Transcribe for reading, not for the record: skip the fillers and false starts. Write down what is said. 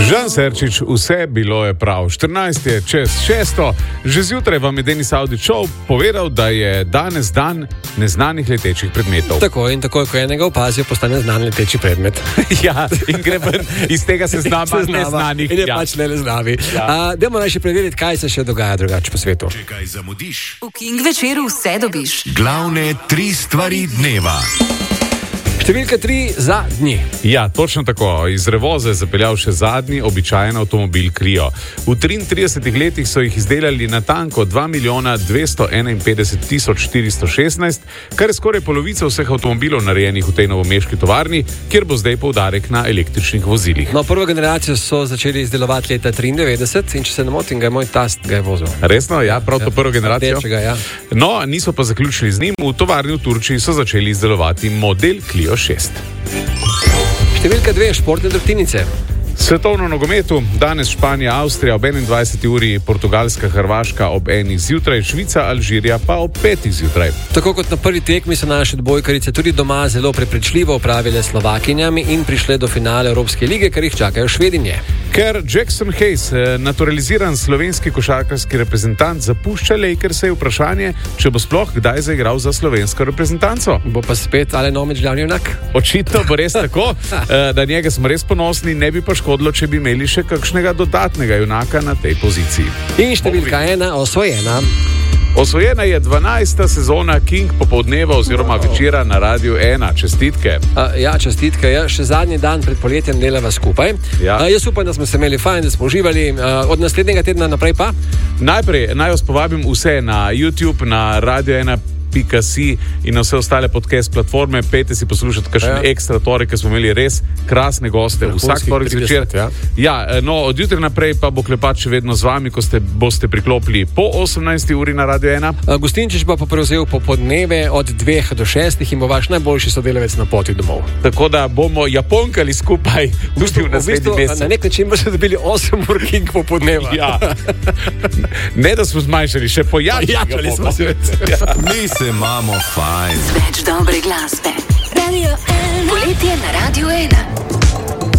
Žan Serčič, vse bilo je prav. 14 je čez 6. Že zjutraj vam je Denis Avdić povedal, da je danes dan neznanih letečih predmetov. Tako in tako, ko enega opazijo, postane znan leteči predmet. Ja, in gre ven iz tega seznama neznanih. In je pač neznavi. Ja. Dajmo naj še preveriti, kaj se še dogaja drugače po svetu. Če kaj zamudiš, v King večeru vse dobiš. Glavne 3 stvari dneva. Številka 3, zadnji. Ja, točno tako. Iz Revoza je zapeljal še zadnji običajen avtomobil Clio. V 33 letih so jih izdelali natanko 2.251.416, kar je skoraj polovica vseh avtomobilov narejenih v tej novomeški tovarni, kjer bo zdaj poudarek na električnih vozilih. No, prvo generacijo so začeli izdelovati leta 93 in če se ne motim, ga je moj tast vozil. Resno? Ja, prav to prvo generacijo. Rdečega, ja. No, niso pa zaključili z njim. V tovarni v Turčiji so začeli izdelovati model Clio 6. Številka 2, športne drobtinice. Svetovno nogometu, danes Španija, Avstrija ob 21. uri, Portugalska, Hrvaška ob 1. zjutraj, Švica, Alžirija pa ob 5. zjutraj. Tako kot na prvi tekmi so naše odbojkarice tudi doma zelo prepričljivo opravile Slovakinjami in prišle do finale Evropske lige, kar jih čakajo Švedinje. Ker Jackson Hayes, naturaliziran slovenski košarkarski reprezentant, zapušča Lakers, je vprašanje, če bo sploh kdaj zaigral za slovensko reprezentanco. Bo pa spet Alen Omić glavni junak? Očitno bo res tako, da njega smo res ponosni, ne bi pa škodilo, če bi imeli še kakšnega dodatnega junaka na tej poziciji. In številka 1, osvojena. Osvojena je 12. sezona King popoldneva oziroma večera na Radiu 1. Čestitke. Ja, čestitke. Ja. Še zadnji dan pred poletjem delava skupaj. Ja. Jaz upam, da smo se imeli fajn, da smo uživali. Od naslednjega tedna naprej pa? Najprej naj vas povabim vse na YouTube, na Radio 1.si in na vse ostale podcast platforme. Pejte si poslušati kakšen ekstra torek, ker smo imeli res krasne goste vsak torek zvečer. Ja, no, od jutra naprej pa bo Klepač še vedno z vami, ko boste priklopili po 18. uri na Radio 1. Gostinčič pa prevzel popoldneve od 2 do 6 in bo vaš najboljši sodelavec na poti domov. Tako da bomo japonkali skupaj v naslednji mesec. Na nek način boste dobili 8 ur King popoldneva. Ja. Ne, da smo zmanjšali, še pojačali smo se. Mi se imamo fajn. Več dobre glasbe. Poletje na Radio 1.